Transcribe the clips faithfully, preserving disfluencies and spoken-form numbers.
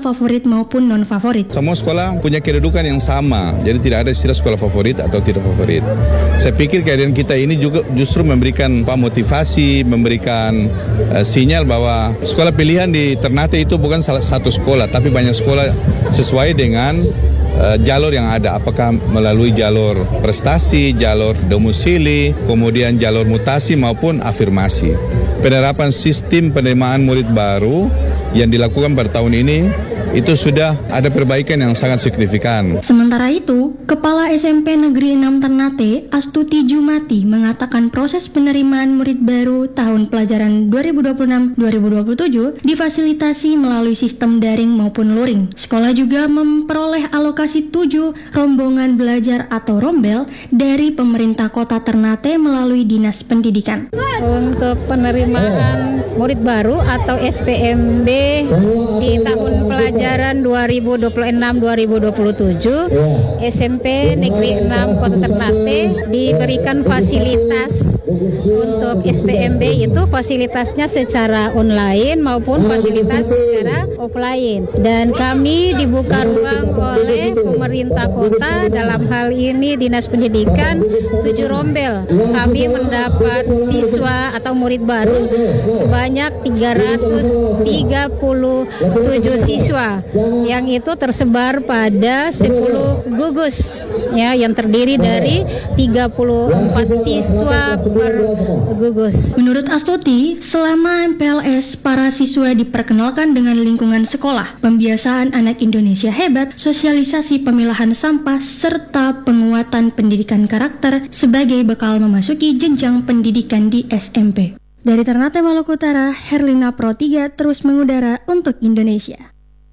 favorit maupun non-favorit. Semua sekolah punya kedudukan yang sama, jadi tidak ada istilah sekolah favorit atau tidak favorit. Saya pikir kehadiran kita ini juga justru memberikan apa, motivasi, memberikan uh, sinyal bahwa sekolah pilihan di Ternate itu bukan salah satu sekolah, tapi banyak sekolah sesuai dengan uh, jalur yang ada, apakah melalui jalur prestasi, jalur domisili, kemudian jalur mutasi maupun afirmasi. Penerapan sistem penerimaan murid baru yang dilakukan pada tahun ini itu sudah ada perbaikan yang sangat signifikan. Sementara itu, Kepala S M P Negeri enam Ternate, Astuti Jumati, mengatakan proses penerimaan murid baru tahun pelajaran dua ribu dua puluh enam dua ribu dua puluh tujuh difasilitasi melalui sistem daring maupun luring. Sekolah juga memperoleh alokasi tujuh rombongan belajar atau rombel dari pemerintah kota Ternate melalui Dinas Pendidikan. Untuk penerimaan murid baru atau S P M B di tahun pelajaran Pelajaran dua ribu dua puluh enam dua ribu dua puluh tujuh, S M P Negeri enam Kota Ternate diberikan fasilitas untuk S P M B itu fasilitasnya secara online maupun fasilitas secara offline. Dan kami dibuka ruang oleh pemerintah kota, dalam hal ini Dinas Pendidikan, tujuh rombel. Kami mendapat siswa atau murid baru sebanyak tiga ratus tiga puluh tujuh siswa, yang itu tersebar pada sepuluh gugus ya, yang terdiri dari tiga puluh empat siswa per gugus. Menurut Astuti, selama M P L S para siswa diperkenalkan dengan lingkungan sekolah, pembiasaan anak Indonesia hebat, sosialisasi pemilahan sampah, serta penguatan pendidikan karakter sebagai bekal memasuki jenjang pendidikan di S M P. Dari Ternate, Maluku Utara, Herlina Pro tiga terus mengudara untuk Indonesia.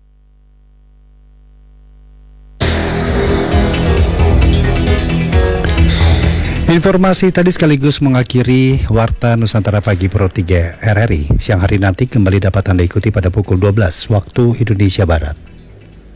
Informasi tadi sekaligus mengakhiri Warta Nusantara Pagi Pro tiga R R I. Siang hari nanti kembali dapat Anda ikuti pada pukul dua belas waktu Indonesia Barat.